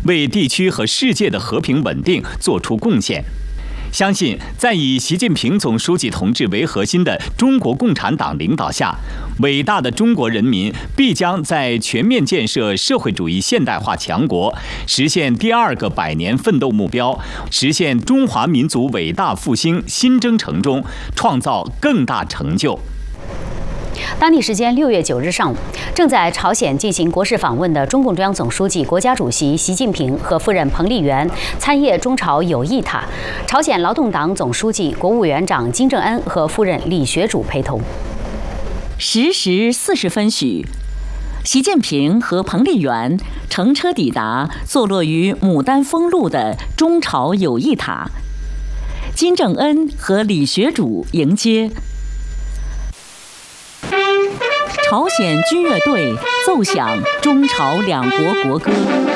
为地区和世界的和平稳定做出贡献。相信在以习近平总书记同志为核心的中国共产党领导下，伟大的中国人民必将在全面建设社会主义现代化强国，实现第2个100年奋斗目标，实现中华民族伟大复兴新征程中创造更大成就。 当地时间6月9日上午，正在朝鲜进行国事访问的中共中央总书记、国家主席习近平和夫人彭丽媛参谒中朝友谊塔，朝鲜劳动党总书记、国务委员长金正恩和夫人李学主陪同。 10时40分许，习近平和彭丽媛乘车抵达坐落于牡丹峰路的中朝友谊塔，金正恩和李学主迎接。朝鲜军乐队奏响中朝两国国歌。